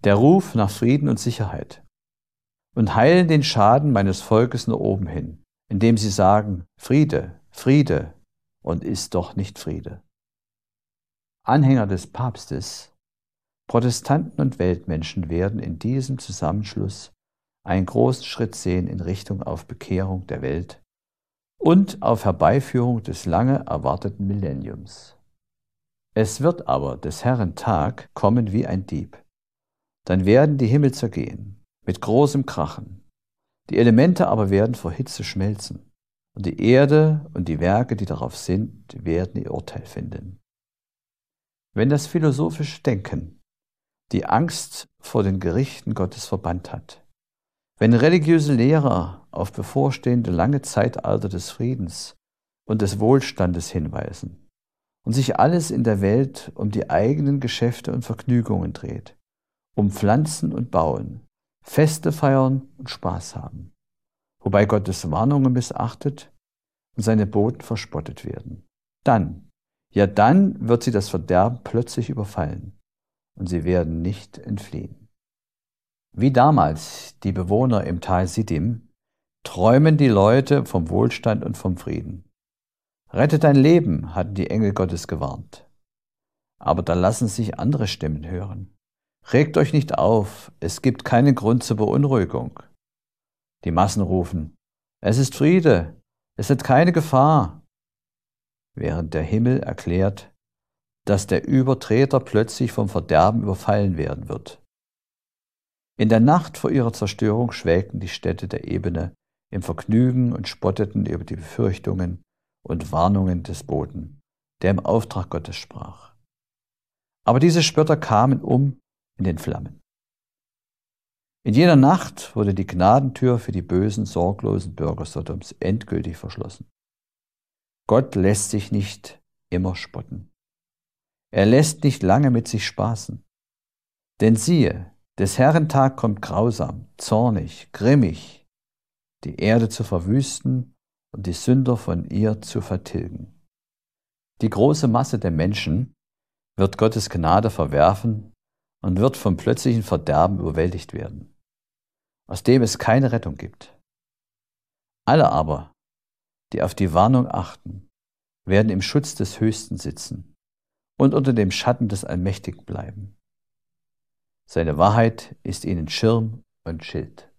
der Ruf nach Frieden und Sicherheit, und heilen den Schaden meines Volkes nach oben hin, indem sie sagen, Friede, Friede, und ist doch nicht Friede. Anhänger des Papstes, Protestanten und Weltmenschen werden in diesem Zusammenschluss einen großen Schritt sehen in Richtung auf Bekehrung der Welt und auf Herbeiführung des lange erwarteten Millenniums. Es wird aber des Herrn Tag kommen wie ein Dieb. Dann werden die Himmel zergehen, mit großem Krachen. Die Elemente aber werden vor Hitze schmelzen, und die Erde und die Werke, die darauf sind, werden ihr Urteil finden. Wenn das philosophische Denken die Angst vor den Gerichten Gottes verbannt hat, wenn religiöse Lehrer auf bevorstehende lange Zeitalter des Friedens und des Wohlstandes hinweisen und sich alles in der Welt um die eigenen Geschäfte und Vergnügungen dreht, um Pflanzen und Bauen, Feste feiern und Spaß haben, wobei Gottes Warnungen missachtet und seine Boten verspottet werden. Dann wird sie das Verderben plötzlich überfallen und sie werden nicht entfliehen. Wie damals die Bewohner im Tal Siddim träumen die Leute vom Wohlstand und vom Frieden. Rette dein Leben, hatten die Engel Gottes gewarnt. Aber da lassen sich andere Stimmen hören. Regt euch nicht auf, es gibt keinen Grund zur Beunruhigung. Die Massen rufen, es ist Friede, es hat keine Gefahr, während der Himmel erklärt, dass der Übertreter plötzlich vom Verderben überfallen werden wird. In der Nacht vor ihrer Zerstörung schwelgten die Städte der Ebene im Vergnügen und spotteten über die Befürchtungen und Warnungen des Boten, der im Auftrag Gottes sprach. Aber diese Spötter kamen um in den Flammen. In jener Nacht wurde die Gnadentür für die bösen, sorglosen Bürger Sodoms endgültig verschlossen. Gott lässt sich nicht immer spotten. Er lässt nicht lange mit sich spaßen. Denn siehe, des Herrn Tag kommt grausam, zornig, grimmig, die Erde zu verwüsten und die Sünder von ihr zu vertilgen. Die große Masse der Menschen wird Gottes Gnade verwerfen und wird vom plötzlichen Verderben überwältigt werden, aus dem es keine Rettung gibt. Alle aber, die auf die Warnung achten, werden im Schutz des Höchsten sitzen und unter dem Schatten des Allmächtigen bleiben. Seine Wahrheit ist ihnen Schirm und Schild.